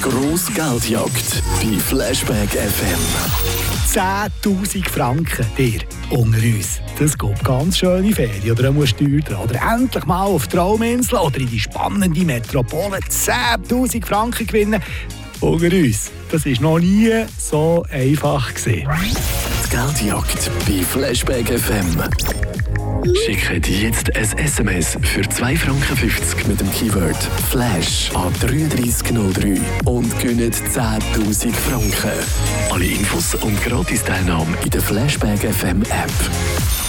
Grosse Geldjagd bei Flashback FM. 10'000 Franken, dir, unter uns. Das geht ganz schöne Ferien oder eine Steuer dran. Oder endlich mal auf die Trauminsel oder in die spannende Metropole 10'000 Franken gewinnen. Unter uns. Das war noch nie so einfach gewesen. Die Geldjagd bei Flashback FM. Schickt jetzt ein SMS für 2,50 Franken mit dem Keyword Flash an 3303 und gewinnt 10'000 Franken. Alle Infos und Gratis-Teilnahme in der Flashback FM App.